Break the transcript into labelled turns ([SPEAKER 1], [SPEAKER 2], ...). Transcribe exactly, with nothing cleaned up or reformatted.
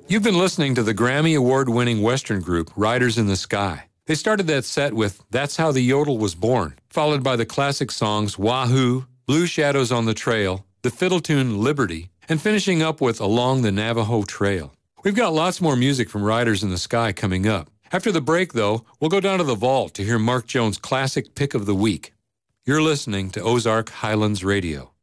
[SPEAKER 1] You've been listening to the Grammy Award-winning Western group Riders in the Sky. They started that set with That's How the Yodel Was Born, followed by the classic songs Wahoo, Blue Shadows on the Trail, the fiddle tune Liberty, and finishing up with Along the Navajo Trail. We've got lots more music from Riders in the Sky coming up. After the break, though, we'll go down to the vault to hear Mark Jones' classic pick of the week. You're listening to Ozark Highlands Radio.